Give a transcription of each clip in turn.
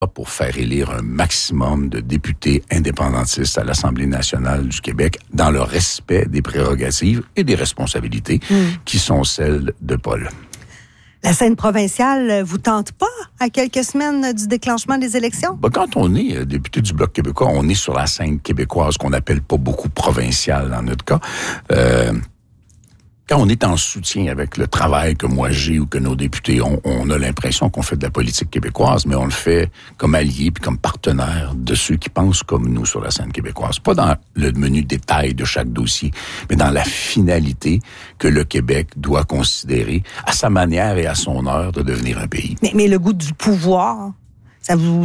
pour faire élire un maximum de députés indépendantistes à l'Assemblée nationale du Québec dans le respect des prérogatives et des responsabilités qui sont celles de Paul. La scène provinciale vous tente pas à quelques semaines du déclenchement des élections? Quand on est député du Bloc québécois, on est sur la scène québécoise qu'on n'appelle pas beaucoup provinciale dans notre cas. Quand on est en soutien avec le travail que moi j'ai ou que nos députés ont, on a l'impression qu'on fait de la politique québécoise, mais on le fait comme allié puis comme partenaire de ceux qui pensent comme nous sur la scène québécoise. Pas dans le menu détail de chaque dossier, mais dans la finalité que le Québec doit considérer à sa manière et à son heure de devenir un pays. Mais le goût du pouvoir, ça vous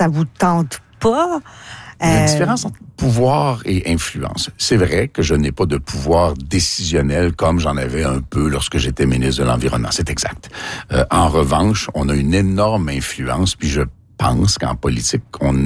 tente pas? Il y a une différence entre pouvoir et influence. C'est vrai que je n'ai pas de pouvoir décisionnel comme j'en avais un peu lorsque j'étais ministre de l'Environnement. C'est exact. En revanche, on a une énorme influence, puis je pense qu'en politique,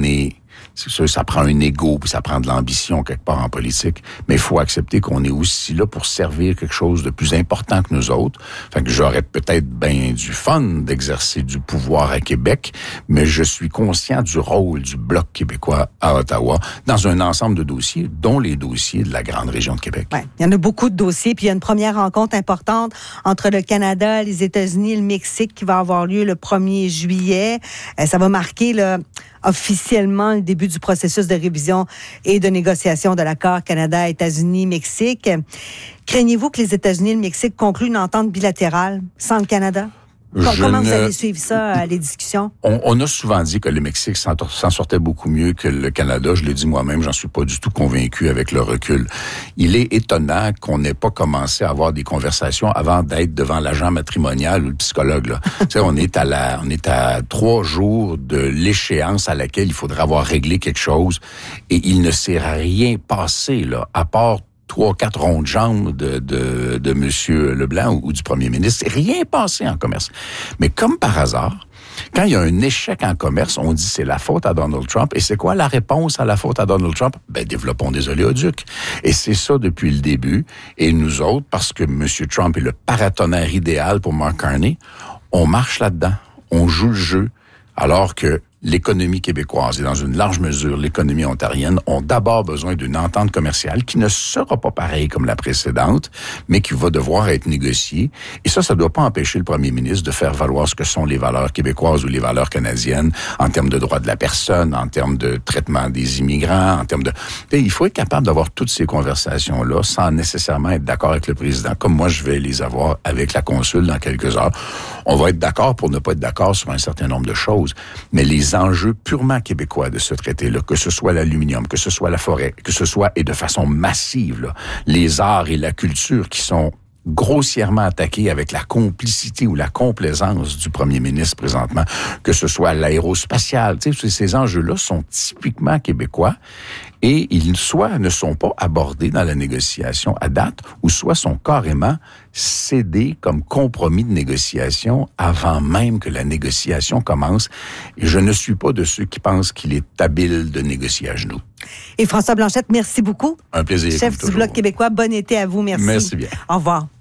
c'est sûr, ça prend un ego, puis ça prend de l'ambition quelque part en politique, mais il faut accepter qu'on est aussi là pour servir quelque chose de plus important que nous autres. Fait que j'aurais peut-être bien du fun d'exercer du pouvoir à Québec, mais je suis conscient du rôle du Bloc québécois à Ottawa dans un ensemble de dossiers, dont les dossiers de la grande région de Québec. Ouais, il y en a beaucoup de dossiers, puis il y a une première rencontre importante entre le Canada, les États-Unis et le Mexique qui va avoir lieu le 1er juillet. Ça va marquer officiellement le début du processus de révision et de négociation de l'accord Canada-États-Unis-Mexique. Craignez-vous que les États-Unis et le Mexique concluent une entente bilatérale sans le Canada? Comment vous allez suivre ça, les discussions? On a souvent dit que le Mexique s'en sortait beaucoup mieux que le Canada. Je l'ai dit moi-même, j'en suis pas du tout convaincu avec le recul. Il est étonnant qu'on n'ait pas commencé à avoir des conversations avant d'être devant l'agent matrimonial ou le psychologue, là. Tu sais, on est à 3 jours de l'échéance à laquelle il faudrait avoir réglé quelque chose et il ne s'est rien passé, là, à part 3-4 ronds de jambes de M. Leblanc ou du premier ministre. Rien passé en commerce. Mais comme par hasard, quand il y a un échec en commerce, on dit c'est la faute à Donald Trump. Et c'est quoi la réponse à la faute à Donald Trump? Développons des oléoducs. Et c'est ça depuis le début. Et nous autres, parce que M. Trump est le paratonnerre idéal pour Mark Carney, on marche là-dedans. On joue le jeu. Alors que l'économie québécoise et dans une large mesure l'économie ontarienne ont d'abord besoin d'une entente commerciale qui ne sera pas pareille comme la précédente, mais qui va devoir être négociée. Et ça ne doit pas empêcher le premier ministre de faire valoir ce que sont les valeurs québécoises ou les valeurs canadiennes en termes de droits de la personne, en termes de traitement des immigrants, en termes de... Il faut être capable d'avoir toutes ces conversations-là sans nécessairement être d'accord avec le président, comme moi je vais les avoir avec la consul dans quelques heures. On va être d'accord pour ne pas être d'accord sur un certain nombre de choses, mais les enjeux purement québécois de ce traité-là, que ce soit l'aluminium, que ce soit la forêt, que ce soit, et de façon massive, là, les arts et la culture qui sont grossièrement attaqués avec la complicité ou la complaisance du premier ministre présentement, que ce soit l'aérospatial. Tu sais, ces enjeux-là sont typiquement québécois et ils soit ne sont pas abordés dans la négociation à date ou soit sont carrément cédés comme compromis de négociation avant même que la négociation commence. Et je ne suis pas de ceux qui pensent qu'il est habile de négocier à genoux. Et François Blanchette, merci beaucoup. Un plaisir. Chef du Bloc québécois, bon été à vous. Merci. Merci bien. Au revoir.